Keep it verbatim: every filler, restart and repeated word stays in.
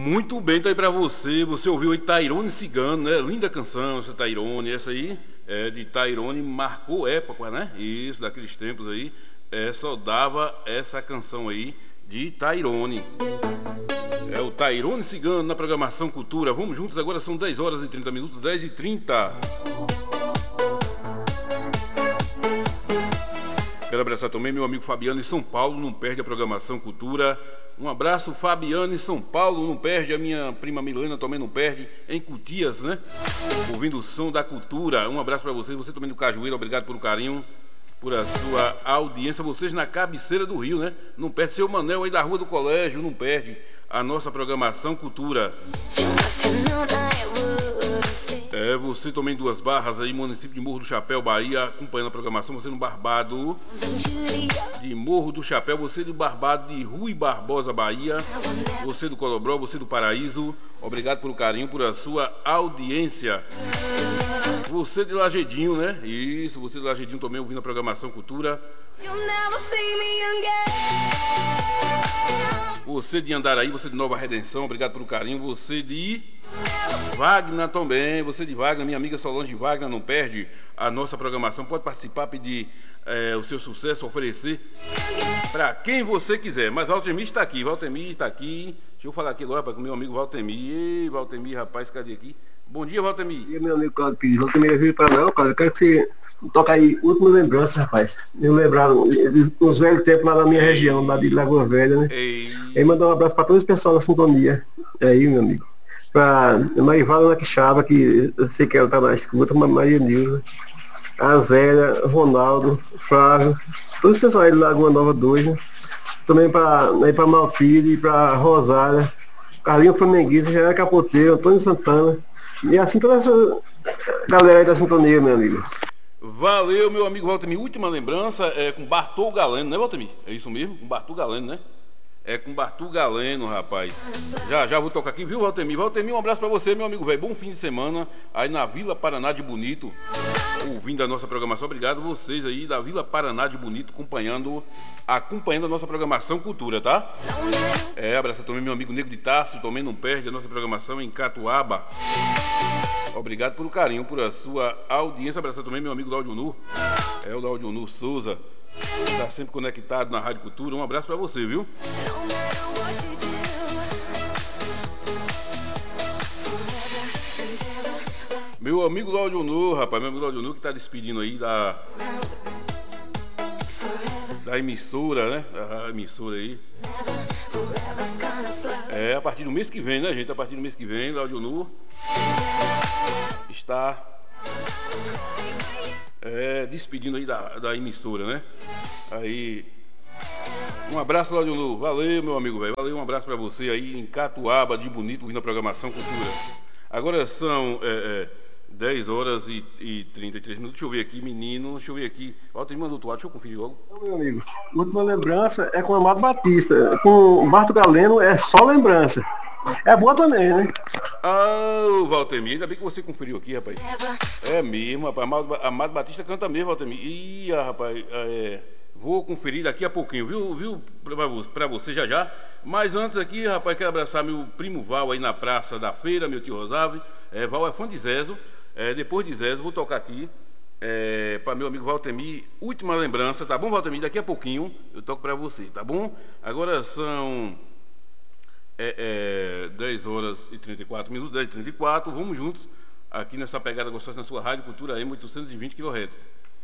Muito bem, tá aí pra você. Você ouviu aí Tairone Cigano, né? Linda canção essa Tairone. Essa aí é de Tairone, marcou época, né? Isso, daqueles tempos aí. É, só dava essa canção aí de Tairone. É o Tairone Cigano na programação Cultura. Vamos juntos, agora são dez horas e trinta minutos, dez e trinta. Quero abraçar também meu amigo Fabiano em São Paulo, não perde a programação Cultura. Um abraço, Fabiano em São Paulo, não perde. A minha prima Milena também não perde, em Cutias, né? Ouvindo o som da cultura. Um abraço para vocês, você também do Cajueiro, obrigado pelo carinho, por a sua audiência. Vocês na cabeceira do Rio, né? Não perde. Seu Manel aí da Rua do Colégio, não perde a nossa programação Cultura. É, você também Duas Barras aí, município de Morro do Chapéu, Bahia, acompanhando a programação. Você no Barbado de Morro do Chapéu, você do Barbado de Rui Barbosa, Bahia, você do Colobró, você do Paraíso, obrigado pelo carinho, por a sua audiência. Você de Lagedinho, né? Isso, você de Lagedinho também ouvindo a programação Cultura. Você de Andaraí, você de Nova Redenção, obrigado pelo carinho. Você de Wagner também, você de Wagner, minha amiga Solange Wagner, não perde a nossa programação. Pode participar, pedir é, o seu sucesso, oferecer para quem você quiser. Mas Valtemir está aqui, Valtemir está aqui. Deixa eu falar aqui agora com o meu amigo Valtemir. Ei, Valtemir, rapaz, cadê aqui? Bom dia, Valtemir. Bom dia, meu amigo Claudio Pires. Valtemir veio para não, cara. Eu quero que você toque aí última lembrança, rapaz. Eu lembrar os velhos tempos lá na minha Ei. região, lá de Lagoa Velha, né? Ei. E mandar um abraço para todo esse pessoal da sintonia. É aí, meu amigo. Para Marivaldo na Quixaba, que eu sei que ela está na escuta, Maria Nilza, a Zélia, Ronaldo, Flávio, todos os pessoal aí de Lagoa Nova dois, né? Também para Maltire, para Rosália, Carlinho Flamenguista, Gerard Capoteiro, Antônio Santana, e assim toda essa galera aí da sintonia, meu amigo. Valeu, meu amigo Valtemir. Última lembrança é com Bartol Galeno, né, Valtemir? É isso mesmo? Com Bartol Galeno, né? É com Bartol Galeno, rapaz. Já, já vou tocar aqui, viu, Valtemir? Valtemir, um abraço pra você, meu amigo velho. Bom fim de semana aí na Vila Paraná de Bonito, ouvindo a nossa programação. Obrigado vocês aí da Vila Paraná de Bonito, acompanhando, acompanhando a nossa programação Cultura, tá? É, abraço também meu amigo Negro de Tarso, também não perde a nossa programação em Catuaba. Obrigado pelo carinho, por a sua audiência. Abraço também meu amigo Laudio Nu, é o Laudio Nu Souza. Está sempre conectado na Rádio Cultura. Um abraço para você, viu? Meu amigo Laudio Nu, rapaz, meu amigo Laudio Nu que está despedindo aí da da emissora, né? A emissora aí. É, a partir do mês que vem, né, gente? A partir do mês que vem, Laudio Nu está É, despedindo aí da, da emissora, né? Aí, um abraço, Laudio Nu. Valeu, meu amigo, velho. Valeu, um abraço pra você aí em Catuaba de Bonito, ouvindo a programação Cultura. Agora são é, é, dez horas e, e trinta e três minutos. Deixa eu ver aqui, menino. Deixa eu ver aqui. Walter mandou o deixa eu conferir logo. Meu amigo, última lembrança é com o Amado Batista. Com o Barto Galeno é só lembrança. É boa também, né? Ah, oh, Valtemir, ainda bem que você conferiu aqui, rapaz. É mesmo, rapaz. Amado, Amado Batista canta mesmo, Valtemir. Ih, rapaz, é, vou conferir daqui a pouquinho, viu? Viu? Pra, pra você já já. Mas antes aqui, rapaz, quero abraçar meu primo Val aí na Praça da Feira, meu tio Rosário. É, Val é fã de Zezo. É, depois de Zezo, vou tocar aqui é, para meu amigo Valtemir. Última lembrança, tá bom, Valtemir? Daqui a pouquinho eu toco pra você, tá bom? Agora são... É, é, dez horas e trinta e quatro minutos, dez e trinta e quatro, vamos juntos aqui nessa pegada gostosa na sua Rádio Cultura A M oitocentos e vinte quilohertz.